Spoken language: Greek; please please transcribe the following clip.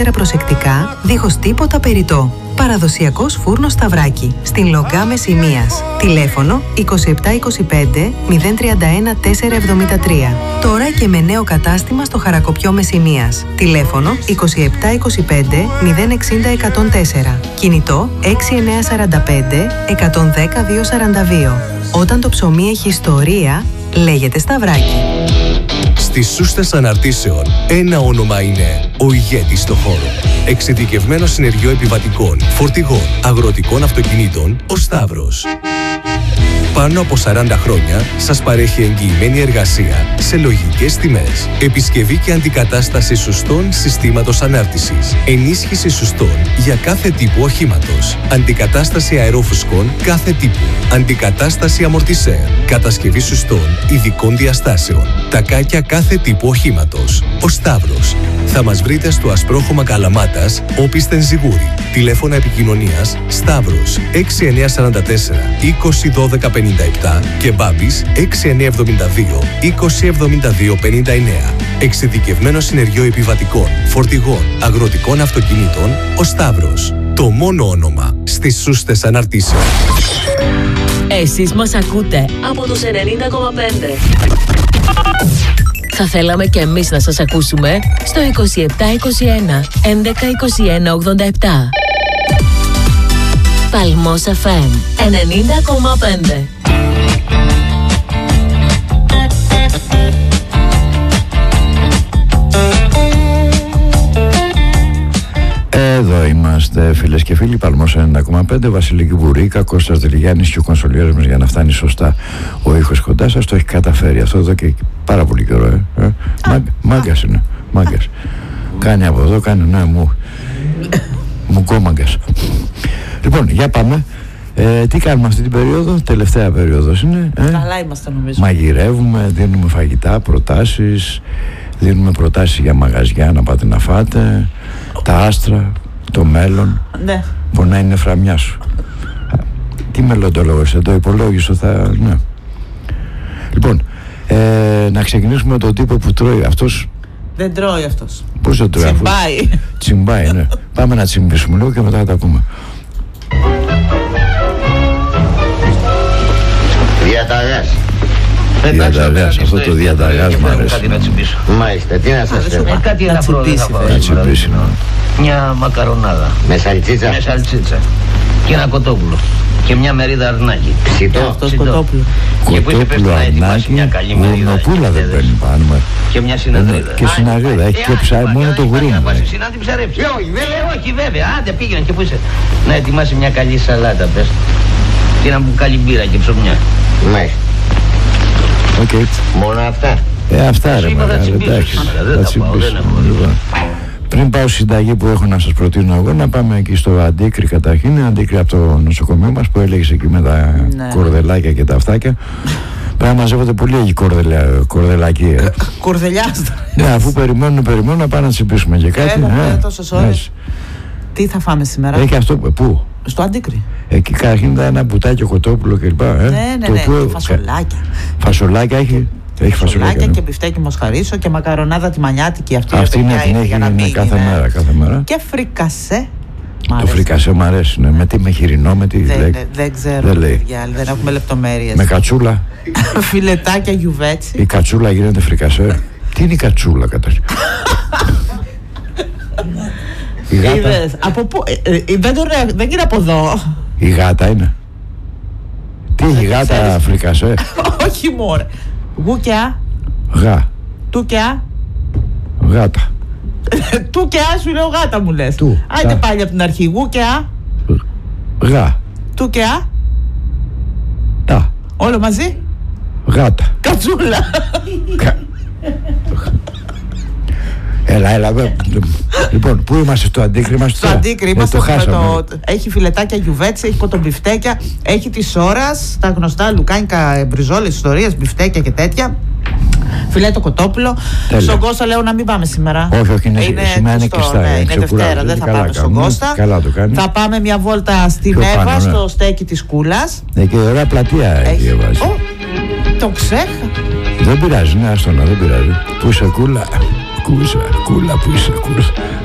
προσεκτικά, δίχως τίποτα περιττό. Παραδοσιακός φούρνος Σταυράκι, στην Λογκά Μεσσηνίας. Τηλέφωνο 2725 031 473. Τώρα και με νέο κατάστημα στο Χαρακοπιό Μεσσηνίας. Τηλέφωνο 2725 060 104. Κινητό 6945 110 242. Όταν το ψωμί έχει ιστορία, λέγεται Σταυράκι. Στις σούστες αναρτήσεων, ένα όνομα είναι ο ηγέτης στο χώρο. Εξειδικευμένο συνεργείο επιβατικών, φορτηγών, αγροτικών αυτοκινήτων, ο Σταύρος. Πάνω από 40 χρόνια σας παρέχει εγγυημένη εργασία σε λογικές τιμές. Επισκευή και αντικατάσταση σουστών συστήματος ανάρτησης. Ενίσχυση σουστών για κάθε τύπου οχήματος. Αντικατάσταση αερόφουσκων κάθε τύπου. Αντικατάσταση αμορτισέρ. Κατασκευή σουστών ειδικών διαστάσεων. Τακάκια κάθε τύπου οχήματος. Ο Σταύρος. Θα μας βρείτε στο Ασπρόχωμα Καλαμάτας, Όπισθεν Ζιγούρι. Τηλέφωνα επικοινωνίας Σταύρος 6944 201257 και Μπάμπης 6972 207259. Εξειδικευμένο συνεργείο επιβατικών, φορτηγών, αγροτικών αυτοκινήτων, ο Σταύρος. Το μόνο όνομα στις σούστες αναρτήσεων. Εσείς μας ακούτε από τους 90,5. Θα θέλαμε και εμείς να σας ακούσουμε στο 2721 1121 87. Παλμός FM 90,5. Εδώ είμαστε φίλες και φίλοι, Παλμός 90,5, Βασιλική Βουρίκα, Κώστας Δελιγιάννης και ο κονσολιέρος μας για να φτάνει σωστά ο ήχος κοντά σας. Το έχει καταφέρει αυτό εδώ και πάρα πολύ καιρό. Μάγκας είναι, μάγκας. Κάνει από εδώ, κάνει ναι, μου κόμμαγκας. Λοιπόν, για πάμε. Τι κάνουμε αυτή την περίοδο, τελευταία περίοδος είναι. Καλά είμαστε νομίζω. Μαγειρεύουμε, δίνουμε φαγητά, προτάσεις, δίνουμε προτάσεις για μαγαζιά να πάτε να φάτε, τα άστρα, το μέλλον. Ναι. Μπορεί να είναι φραμιά σου. Τι μελλοντολόγος, το υπολόγιστο θα... Ναι. Λοιπόν, να ξεκινήσουμε με τον τύπο που τρώει αυτός. Δεν τρώει αυτός. Πώς δεν τρώει αυτός? Τσιμπάει. Τσιμπάει, ναι. Πάμε να τσιμπήσουμε λίγο και μετά θα τα πούμε. Διαταγάς. Διαταγάς, αυτό το διαταγάς μου αρέσει. Κάτι να τσιμπήσω. Μάλιστα, τι να σας φέρω? Κάτι να τσιμπήσει. Να τσιμπήσει, ναι. Μια μακαρονάδα. Με σαλτσίτσα. Με σαλτσίτσα. Και ένα κοτόπουλο. Και μια μερίδα αρνάκι. Ψητό. Αυτός κοτόπουλο. Κοτόπουλο, αρνάκι, γουρνοπούλα δεν παίρνει πάνω. Και μια συναδρίδα. Και συναδρίδα, έχει και ψάρι, μόνο το γουρί μου. Όχι βέβαια, άντε πήγαινε και πού είσαι. Να ετοιμάσει μια καλή σαλάτα, πες. Και ένα μπουκάλι μπύρα και ψωμιά. Μάλιστα. Okay. Μόνο αυτά. Αυτά ρε μαγάλα, εντάξει. Θα τσιμπήσουμε. Πριν πάω στη συνταγή που έχω να σας προτείνω εγώ, να πάμε εκεί στο Αντίκρι καταρχήν. Αντίκρι από το νοσοκομείο μας που έλεγες εκεί με τα κορδελάκια και τα αυτάκια. Πρέπει να μαζεύονται πολύ εκεί κορδελάκι. Κορδελιάστρα. Ναι, αφού περιμένουν να πάνε να τσιμπήσουμε και κάτι. Τόσες ώρες. Τι θα φάμε σήμερα? Έχει αυτό, πού? Στο Αντίκρι. Εκεί καταρχήν ήταν ένα μπουτάκι κοτόπουλο κλπ. Ναι, φασολάκια. Φασολάκια έχει. Έχει φασολάκια και μπιφτέκι μοσχαρίσο και μακαρονάδα τη μανιάτικη αυτή. Αυτή είναι κάθε μέρα. Και φρικασέ. Το φρικασέ μου αρέσει, ναι. Με τι, με χοιρινό, με τι δεν ξέρω, δεν έχουμε λεπτομέρειες. Με κατσούλα. Φιλετάκια γιουβέτσι. Η κατσούλα γίνεται φρικασέ. Τι είναι η κατσούλα καταρχήν? Η γάτα. Από πού? Δεν είναι από εδώ. Η γάτα είναι. Τι η γάτα φρικασέ? Όχι μωρέ. Γουκιά. Γα. Τουκιά. Γάτα. Τουκιά σου λέω γάτα μου λες. Άντε πάλι από την αρχή. Γουκιά. Γα. Τουκιά. Τα. Όλο μαζί. Γάτα. Κατσούλα. Έλα. Λοιπόν, πού είμαστε στο Αντίκρι? Στο Αντίκρι είμαστε. Έχει φιλετάκια γιουβέτσι, έχει κοτομπιφτέκια, έχει της ώρας, τα γνωστά λουκάνικα, μπριζόλες, ιστορίες, μπιφτέκια και τέτοια. Φιλέτο κοτόπουλο. Στον Κώστα λέω να μην πάμε σήμερα. Όχι, σήμερα είναι κλειστά. Είναι Δευτέρα, δεν θα πάμε στον Κώστα. Θα πάμε μια βόλτα στην Εύα, στο στέκι της Κούλας. Και ωραία πλατεία έχει. Το ξέχα. Δεν πειράζει, ναι, άστονα, δεν πειράζει. Πού είσαι Κούλα? Κούλα, πού είσαι Κούλα?